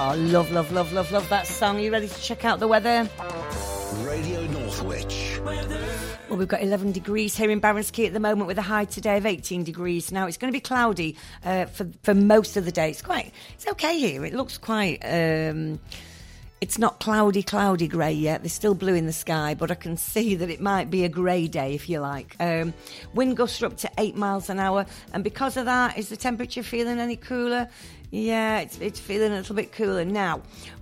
Oh, love, love, love, love, love that song. Are you ready to check out the weather? Radio Northwich. Well, we've got 11 degrees here in Barronskey at the moment with a high today of 18 degrees. Now, it's going to be cloudy for most of the day. It's okay here. It looks quite... it's not cloudy grey yet. There's still blue in the sky, but I can see that it might be a grey day, if you like. Wind gusts are up to 8 miles an hour, and because of that, is the temperature feeling any cooler? Yeah, it's feeling a little bit cooler. Now,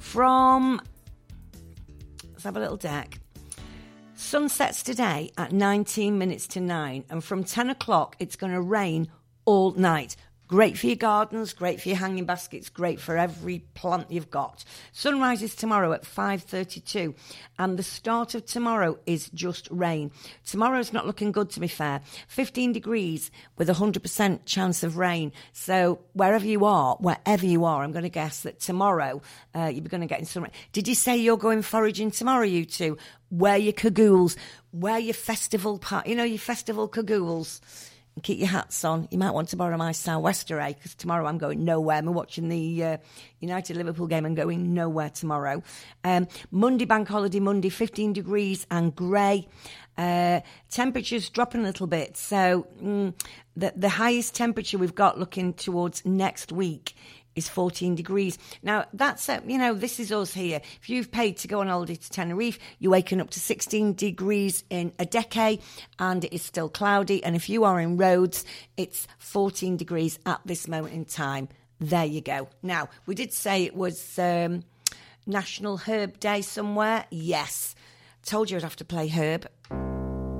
let's have a little deck. Sun sets today at 19 minutes to 9, and from 10 o'clock, it's going to rain all night. Great for your gardens, great for your hanging baskets, great for every plant you've got. Sunrise is tomorrow at 5:32, and the start of tomorrow is just rain. Tomorrow's not looking good, to be fair. 15 degrees with 100% chance of rain. So wherever you are, I'm going to guess that tomorrow you're going to get in some rain. Did you say you're going foraging tomorrow, you two? Wear your cagoules, wear your festival your festival cagoules. And keep your hats on. You might want to borrow my sou'wester, because tomorrow I'm going nowhere. I'm watching the United-Liverpool game and going nowhere tomorrow. Monday, bank holiday Monday, 15 degrees and grey. Temperature's dropping a little bit. So the highest temperature we've got looking towards next week is 14 degrees. Now, that's, this is us here. If you've paid to go on holiday to Tenerife, you're waking up to 16 degrees in a decade, and it is still cloudy. And if you are in Rhodes, it's 14 degrees at this moment in time. There you go. Now, we did say it was National Herb Day somewhere. Yes. Told you I'd have to play Herb.